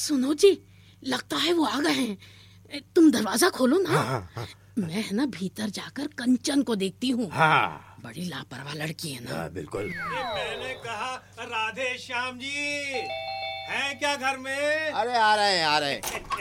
सुनो जी, लगता है वो आ गए हैं। तुम दरवाजा खोलो ना। हाँ। मैं है ना भीतर जाकर कंचन को देखती हूँ। हाँ, बड़ी लापरवाह लड़की है ना। बिल्कुल। मैंने कहा राधे श्याम जी हैं क्या घर में? अरे आ रहे हैं।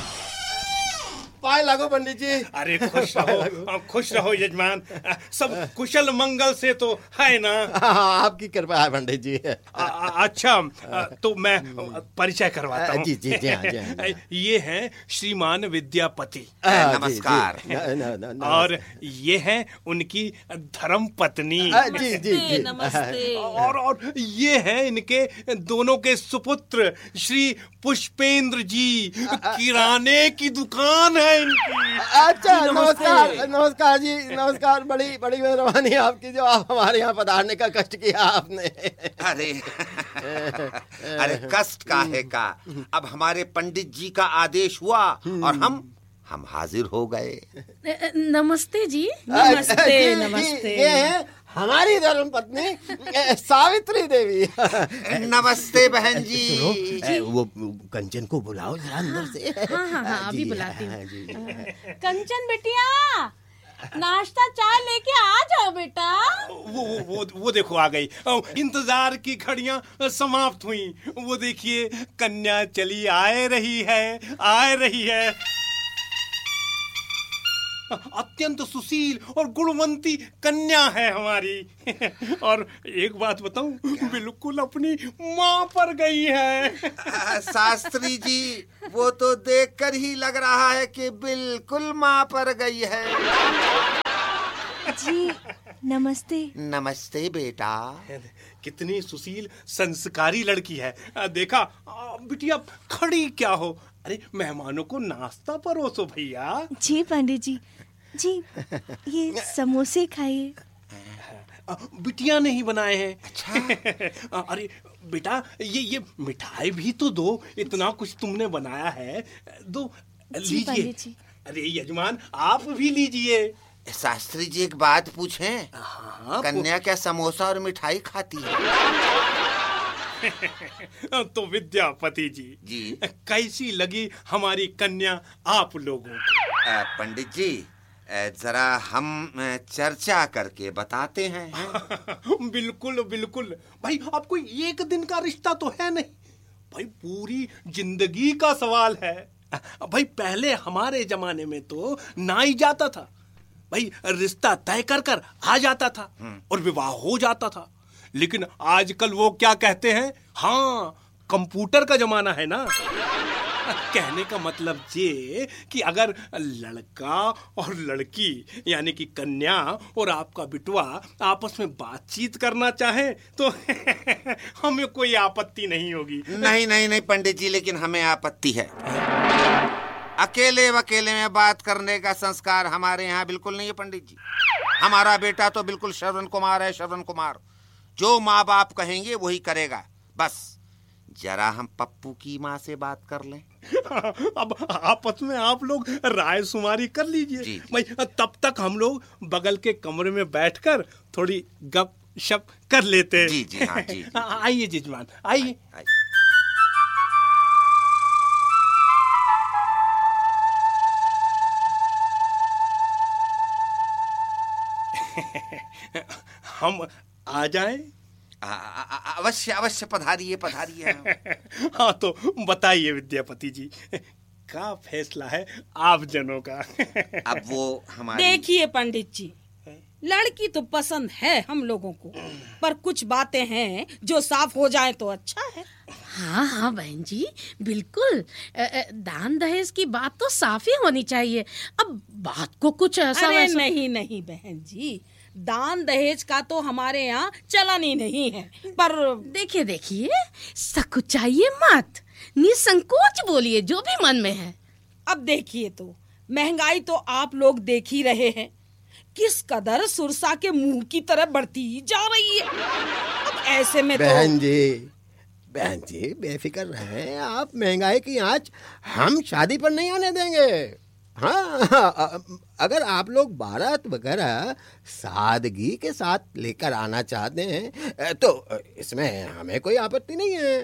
पाए लागो पंडित जी। अरे खुश रहो यजमान। सब कुशल मंगल से तो है ना? आपकी कृपा है पंडित जी। अच्छा, तो मैं परिचय करवाता हूँ। जी। ये हैं श्रीमान विद्यापति। नमस्कार। और ये हैं उनकी धर्म पत्नी। जी। नमस्ते। और ये हैं इनके दोनों के सुपुत्र श्री पुष्पेंद्र जी। किराने की दुकान है इनकी। अच्छा, नमस्कार जी। नमस्कार। बड़ी मेहरबानी आपकी, जो आप हमारे यहाँ पधारने का कष्ट किया आपने। अरे कष्ट काहे का, अब हमारे पंडित जी का आदेश हुआ और हम हाजिर हो गए। नमस्ते जी। नमस्ते। ये है हमारी धर्म पत्नी सावित्री देवी। नमस्ते बहन जी। वो कंचन को बुलाओ जरा अंदर से। हाँ, अभी बुलाती हूँ। कंचन बेटिया, नाश्ता चाय लेके आ जाओ बेटा। वो देखो आ गई। इंतजार की घड़ियां समाप्त हुई। वो देखिए कन्या चली आ रही है। अत्यंत सुशील और गुणवंती कन्या है हमारी। और एक बात बताऊं, बिल्कुल अपनी माँ पर गई है। शास्त्री जी, वो तो देखकर ही लग रहा है कि बिल्कुल माँ पर गई है। जी नमस्ते। नमस्ते बेटा। कितनी सुशील संस्कारी लड़की है। देखा बिटिया, खड़ी क्या हो? अरे मेहमानों को नाश्ता परोसो भैया। जी पंडित जी, ये समोसे खाइए। बिटिया ने ही बनाए हैं। अच्छा। अरे बेटा, ये मिठाई भी तो दो। इतना कुछ तुमने बनाया है, दो लीजिए। अरे यजमान, आप भी लीजिए। शास्त्री जी, एक बात पूछें? हाँ, कन्या क्या समोसा और मिठाई खाती है? तो विद्यापति जी, कैसी लगी हमारी कन्या आप लोगों को? पंडित जी, जरा हम चर्चा करके बताते हैं। बिल्कुल भाई, आपको एक दिन का रिश्ता तो है नहीं भाई, पूरी जिंदगी का सवाल है भाई। पहले हमारे जमाने में तो ना ही जाता था भाई, रिश्ता तय कर आ जाता था और विवाह हो जाता था। लेकिन आजकल वो क्या कहते हैं, हाँ कंप्यूटर का जमाना है ना। कहने का मतलब ये कि अगर लड़का और लड़की यानी कि कन्या और आपका बिटवा आपस में बातचीत करना चाहे तो हमें कोई आपत्ति नहीं होगी। नहीं पंडित जी, लेकिन हमें आपत्ति है। अकेले में बात करने का संस्कार हमारे यहाँ बिल्कुल नहीं है पंडित जी। हमारा बेटा तो बिल्कुल श्रवण कुमार है, श्रवण कुमार। जो माँ बाप कहेंगे वही करेगा। बस जरा हम पप्पू की माँ से बात कर लें। अब आपस में आप लोग राय शुमारी कर लीजिए भाई, तब तक हम लोग बगल के कमरे में बैठकर थोड़ी गप शप कर लेते हैं। जी हाँ जी। आइए जजमान, आइए। हम आ जाएं? अवश्य पधारिए। हाँ, तो बताइए विद्यापति जी, क्या फैसला है आप जनों का? अब वो हमारी... देखिए पंडित जी, लड़की तो पसंद है हम लोगों को, पर कुछ बातें हैं जो साफ हो जाए तो अच्छा है। हाँ बहन जी, बिल्कुल। दान दहेज की बात तो साफ ही होनी चाहिए। अब बात को कुछ ऐसा नहीं बहन जी, दान दहेज का तो हमारे यहाँ चलन ही नहीं है। पर देखिए, सकुचाइए मत, निसंकोच बोलिए जो भी मन में है। अब देखिए, तो महंगाई तो आप लोग देख ही रहे हैं, किस कदर सुरसा के मुंह की तरह बढ़ती जा रही है। अब ऐसे में बहन जी बेफिक्र रहें आप। महंगाई की आंच हम शादी पर नहीं आने देंगे। हाँ, अगर आप लोग बारात वगैरह सादगी के साथ लेकर आना चाहते हैं तो इसमें हमें कोई आपत्ति नहीं है।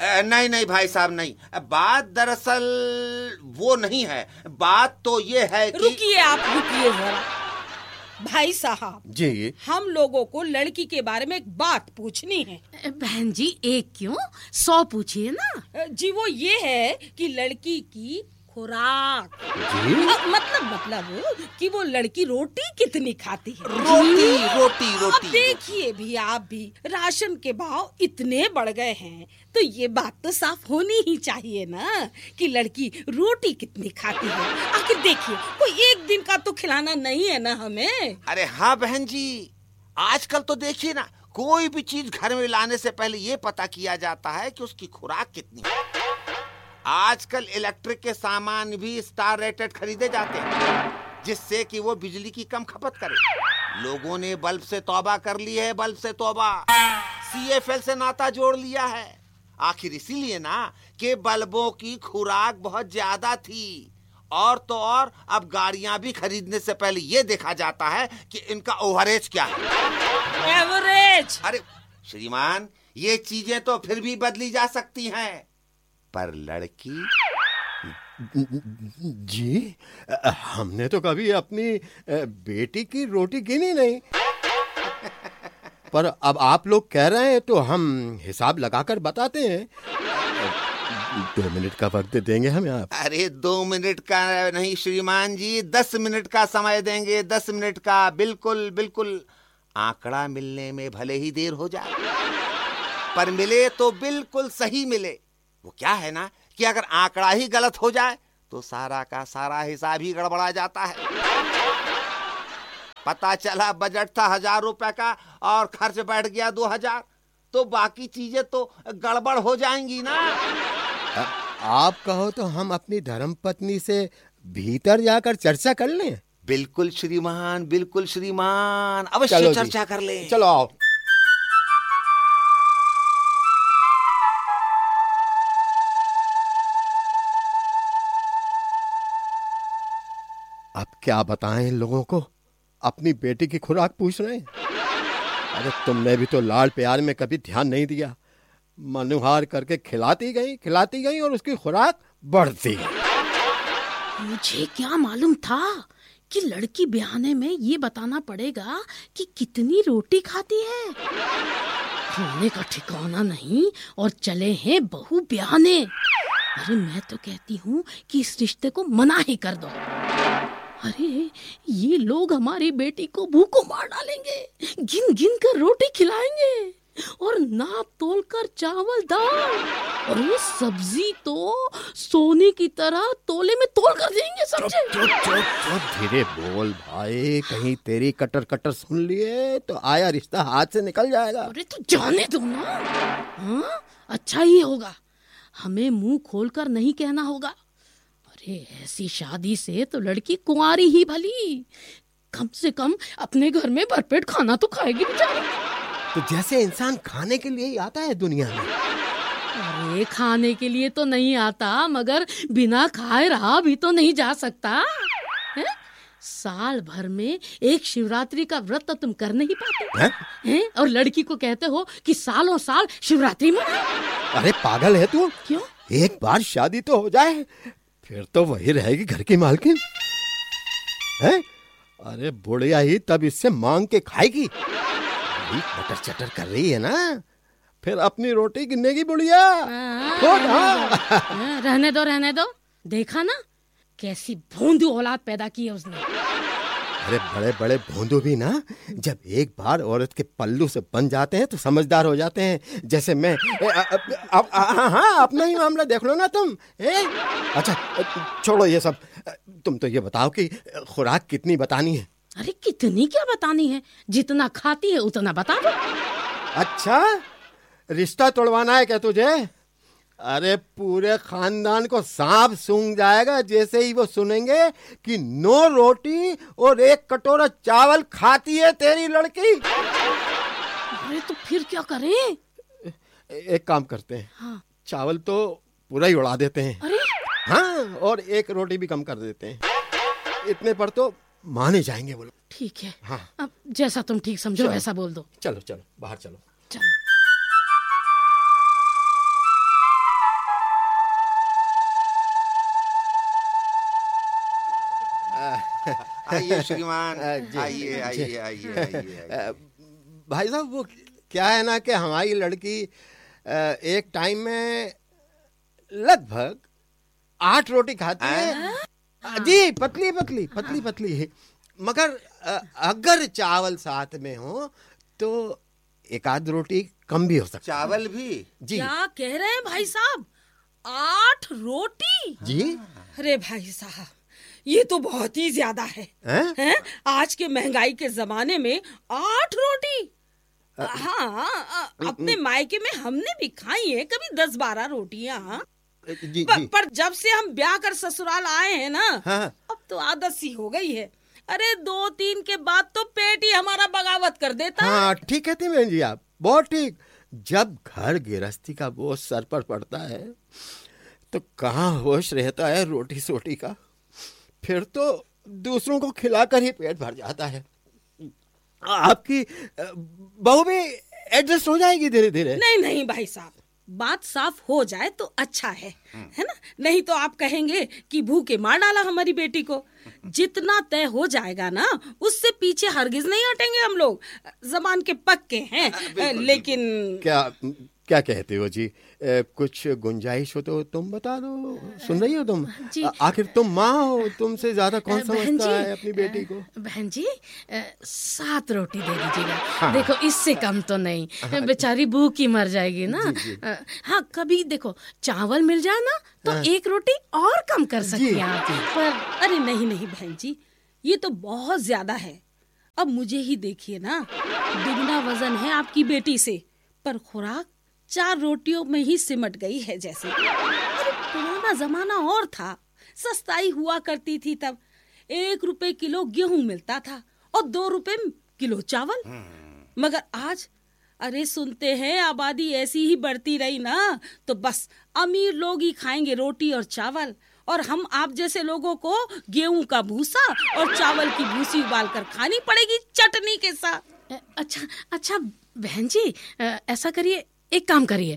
नहीं नहीं भाई साहब, नहीं। बात दरअसल वो नहीं है। बात तो ये है कि रुकिए, आप रुकिए जरा। भाई साहब जी, हम लोगों को लड़की के बारे में एक बात पूछनी है। बहन जी, एक क्यों 100 पूछिए ना। जी वो ये है कि लड़की की खुराक। जी? मतलब कि वो लड़की रोटी कितनी खाती है। रोटी रोटी अब रोटी। देखिए भी, आप भी राशन के भाव इतने बढ़ गए हैं तो ये बात तो साफ होनी ही चाहिए ना कि लड़की रोटी कितनी खाती है। आखिर देखिए, कोई एक दिन का तो खिलाना नहीं है ना हमें। अरे हाँ बहन जी, आजकल तो देखिए ना, कोई भी चीज घर में लाने से पहले ये पता किया जाता है कि उसकी खुराक कितनी है। आजकल इलेक्ट्रिक के सामान भी स्टार रेटेड खरीदे जाते हैं, जिससे कि वो बिजली की कम खपत करे। लोगों ने बल्ब से तौबा कर ली है, बल्ब से तौबा। CFL से नाता जोड़ लिया है। आखिर इसीलिए ना कि बल्बों की खुराक बहुत ज्यादा थी। और तो और अब गाड़ियां भी खरीदने से पहले ये देखा जाता है कि इनका ओवरेज क्या है। एवरेज। अरे श्रीमान, ये चीजें तो फिर भी बदली जा सकती हैं, पर लड़की। जी, हमने तो कभी अपनी बेटी की रोटी गिनी नहीं। पर अब आप लोग कह रहे हैं तो हम हिसाब लगाकर बताते हैं। 2 मिनट का वक्त देंगे हमें आप? अरे 2 मिनट का नहीं श्रीमान जी, 10 मिनट का समय देंगे। 10 मिनट का, बिल्कुल बिल्कुल। आंकड़ा मिलने में भले ही देर हो जाए, पर मिले तो बिल्कुल सही मिले। वो क्या है ना कि अगर आंकड़ा ही गलत हो जाए तो सारा का सारा हिसाब ही गड़बड़ा जाता है। पता चला बजट था 1000 रुपए का और खर्च बैठ गया 2000, तो बाकी चीजें तो गड़बड़ हो जाएंगी ना। आप कहो तो हम अपनी धर्मपत्नी से भीतर जाकर चर्चा कर लें? बिल्कुल श्रीमान, बिल्कुल श्रीमान, अवश्य चर्चा कर लें। चलो आओ। अब क्या बताएं इन लोगों को, अपनी बेटी की खुराक पूछ रहे हैं। अरे तुमने भी तो लाड़ प्यार में कभी ध्यान नहीं दिया। मनुहार करके खिलाती गई और उसकी खुराक बढ़ती गई। मुझे क्या मालूम था कि लड़की ब्याहने में ये बताना पड़ेगा कि कितनी रोटी खाती है। खाने का ठिकाना नहीं और चले हैं बहू ब्याहने। अरे मैं तो कहती हूँ कि इस रिश्ते को मना ही कर दो। अरे ये लोग हमारी बेटी को भूखों मार डालेंगे, गिन गिन कर रोटी खिलाएंगे और नाप तोल कर चावल दाल, और ये सब्जी तो सोने की तरह तोले में तोल कर देंगे। समझे? चुप धीरे बोल भाई, कहीं तेरी कटर कटर सुन लिए तो आया रिश्ता हाथ से निकल जाएगा। अरे तो जाने दो ना। हाँ, अच्छा ही होगा। हमें मुंह खोलकर नहीं कहना होगा। अरे ऐसी शादी से तो लड़की कुंवारी ही भली, कम से कम अपने घर में भरपेट खाना तो खाएगी बेचारी। तो जैसे इंसान खाने के लिए ही आता है दुनिया में। अरे खाने के लिए तो नहीं आता, मगर बिना खाए रहा भी तो नहीं जा सकता है? साल भर में एक शिवरात्रि का व्रत तो तुम कर नहीं पाते हैं? और लड़की को कहते हो कि सालों साल शिवरात्रि मनाओ। अरे पागल है तू? क्यों? एक बार शादी तो हो जाए, फिर तो वही रहेगी घर की मालकिन है। अरे बुढ़िया ही तब इससे मांग के खाएगी। बटर चटर कर रही है ना, फिर अपनी रोटी गिनेगी बुढ़िया। रहने दो। देखा ना कैसी भोंदू औलाद पैदा की है उसने। अरे बड़े बड़े भोंदू भी ना जब एक बार औरत के पल्लू से बन जाते हैं तो समझदार हो जाते हैं। जैसे मैं हाँ, अपना ही मामला देख लो ना तुम। अच्छा छोड़ो ये सब, तुम तो ये बताओ कि खुराक कितनी बतानी है? अरे कितनी क्या बतानी है, जितना खाती है उतना बता दो। अच्छा, रिश्ता तोड़वाना है क्या तुझे? अरे पूरे खानदान को सांप सूंघ जाएगा जैसे ही वो सुनेंगे कि 9 रोटी और 1 कटोरा चावल खाती है तेरी लड़की। अरे तो फिर क्या करें? एक काम करते हैं। हाँ। चावल तो पूरा ही उड़ा देते हैं। अरे हाँ, और 1 रोटी भी कम कर देते हैं। इतने पर तो माने जाएंगे वो लोग। ठीक है। हाँ। अब जैसा तुम ठीक समझो वैसा बोल दो। चलो बाहर चलो। चलो। आइए श्रीमान, जी, आइए आइए जी। आइए आइए। भाई साहब वो क्या है ना कि हमारी लड़की एक टाइम में लगभग 8 रोटी खाती है जी, पतली पतली पतली पतली। मगर अगर चावल साथ में हो तो एक आध रोटी कम भी हो सकती है। चावल भी जी क्या कह रहे हैं भाई साहब, 8 रोटी? जी। अरे भाई साहब, ये तो बहुत ही ज्यादा है। हैं? आज के महंगाई के जमाने में 8 रोटी? हाँ, अपने मायके में हमने भी खाई है कभी 10-12 रोटियां। जी, जी। पर जब से हम ब्याह कर ससुराल आए हैं ना, हाँ। अब तो आदत सी हो गई है। अरे 2-3 के बाद तो पेट ही हमारा बगावत कर देता है। हाँ, ठीक कहते हैं बहन जी आप, बहुत ठीक। जब घर गृहस्थी का बोझ सर पर पड़ता है तो कहाँ होश रहता है रोटी सोटी का। फिर तो दूसरों को खिलाकर ही पेट भर जाता है। आपकी बहू भी एडजस्ट हो जाएगी धीरे धीरे। नहीं नहीं भाई साहब, बात साफ हो जाए तो अच्छा है ना? नहीं तो आप कहेंगे कि भूखे मार डाला हमारी बेटी को। जितना तय हो जाएगा ना, उससे पीछे हरगिज नहीं हटेंगे हम लोग। जबान के पक्के हैं। लेकिन क्या कहते हो जी? कुछ गुंजाइश हो तो तुम बता दो। सुन रही हो तुम? आखिर तुम माँ हो, तुमसे ज्यादा कौन समझता है अपनी बेटी को? बहन जी 7 रोटी दे दीजिएगा। हाँ। देखो इससे कम तो नहीं, बेचारी भूखी मर जाएगी ना। हाँ, कभी देखो चावल मिल जाए ना तो 1 रोटी और कम कर सकते हैं आप। पर अरे नहीं नहीं बहन जी, ये तो बहुत ज्यादा है। अब मुझे ही देखिए ना, दुगना वजन है आपकी बेटी से, पर खुराक 4 रोटियों में ही सिमट गई है जैसे। अरे पुराना जमाना और था, सस्ताई हुआ करती थी तब। 1 रुपए किलो गेहूं मिलता था और 2 रुपए किलो चावल। मगर आज अरे सुनते हैं आबादी ऐसी ही बढ़ती रही ना तो बस अमीर लोग ही खाएंगे रोटी और चावल, और हम आप जैसे लोगों को गेहूं का भूसा और चावल की भूसी उबाल कर खानी पड़ेगी चटनी के साथ। अच्छा बहन जी, ऐसा करिए, एक काम करिए,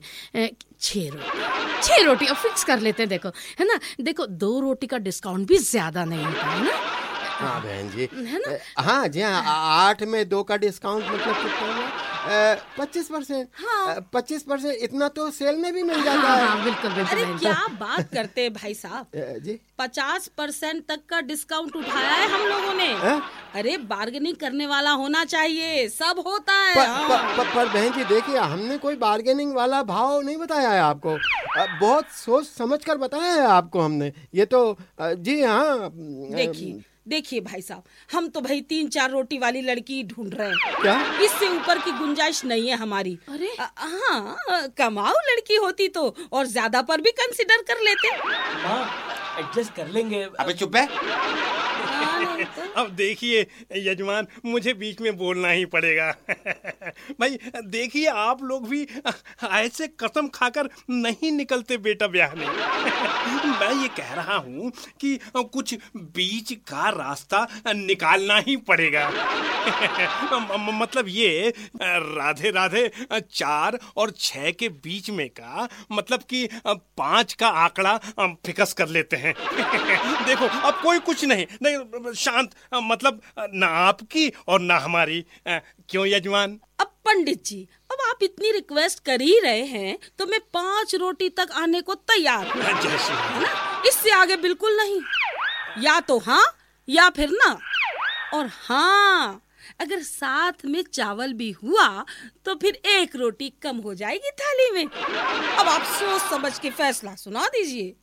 6 रोटी अब फिक्स कर लेते हैं। देखो है ना, देखो 2 रोटी का डिस्काउंट भी ज्यादा नहीं होता है ना। हाँ बहन जी, है ना? हाँ जी, हाँ 8 में 2 का डिस्काउंट मतलब कितना हुआ? 25%। हाँ। 25% इतना तो सेल में भी मिल जाता है। हाँ, बिल्कुल बिल्कुल। अरे क्या बात करते हैं भाई साहब जी, 50% तक का डिस्काउंट उठाया है हम लोगों ने। अरे बार्गेनिंग करने वाला होना चाहिए, सब होता है। पर बहन जी देखिए, देखिए कोई बार्गेनिंग वाला भाव नहीं बताया है आपको। बहुत सोच समझ कर बताया है आपको हमने। ये तो जी हाँ। देखिए भाई साहब, हम तो भाई 3-4 रोटी वाली लड़की ढूंढ रहे हैं। क्या? इससे ऊपर की गुंजाइश नहीं है हमारी। अरे हाँ, कमाऊ लड़की होती तो और ज्यादा पर भी कंसिडर कर लेते। एडजस्ट कर लेंगे। अबे चुप है। अब देखिए यजमान, मुझे बीच में बोलना ही पड़ेगा। भाई देखिए, आप लोग भी ऐसे कसम खाकर नहीं निकलते बेटा ब्याहने। मैं ये कह रहा हूँ कि कुछ बीच का रास्ता निकालना ही पड़ेगा। मतलब ये राधे राधे 4 और 6 के बीच में का, मतलब कि 5 का आंकड़ा फिक्स कर लेते हैं। देखो अब कोई कुछ नहीं शांत, मतलब ना आपकी और ना हमारी। क्यों यजमान? अब पंडित जी, अब आप इतनी रिक्वेस्ट कर ही रहे हैं तो मैं 5 रोटी तक आने को तैयार हूँ, है ना? इससे आगे बिल्कुल नहीं। या तो हाँ या फिर ना। और हाँ, अगर साथ में चावल भी हुआ तो फिर 1 रोटी कम हो जाएगी थाली में। अब आप सोच समझ के फैसला सुना दीजिए।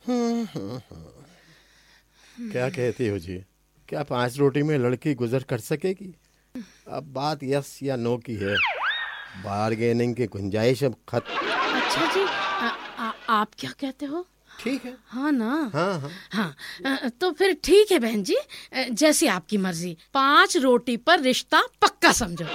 क्या कहती हो जी? क्या 5 रोटी में लड़की गुजर कर सकेगी? अब बात यस या नो की है, बार्गेनिंग की गुंजाइश अब खत्म। अच्छा जी, आप क्या कहते हो? ठीक है। हाँ ना? हाँ। हाँ, तो फिर ठीक है बहन जी, जैसी आपकी मर्जी। 5 रोटी पर रिश्ता पक्का समझो।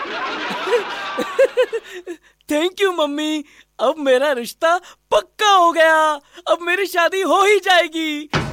थैंक यू मम्मी, अब मेरा रिश्ता पक्का हो गया। अब मेरी शादी हो ही जाएगी।